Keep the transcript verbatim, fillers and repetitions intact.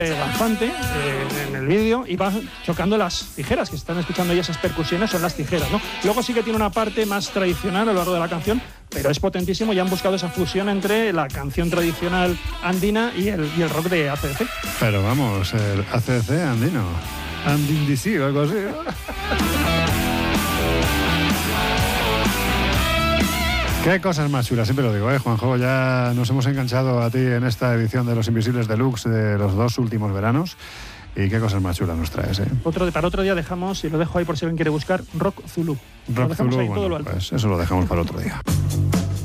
danzante eh, en el vídeo y va chocando las tijeras, que están escuchando ya esas percusiones, son las tijeras, ¿no? Luego sí que tiene una parte más tradicional a lo largo de la canción, pero es potentísimo y han buscado esa fusión entre la canción tradicional andina y el, y el rock de A C D C. Pero vamos, el A C D C andino, andindisí o algo así, ¿no? Qué cosas más chulas, siempre lo digo, ¿eh, Juanjo? Ya nos hemos enganchado a ti en esta edición de Los Invisibles Deluxe de los dos últimos veranos. Y qué cosas más chulas nos traes, ¿eh? Otro, para otro día dejamos, y lo dejo ahí por si alguien quiere buscar, Rock Zulu. Rock Zulu, bueno, pues eso lo dejamos para otro día.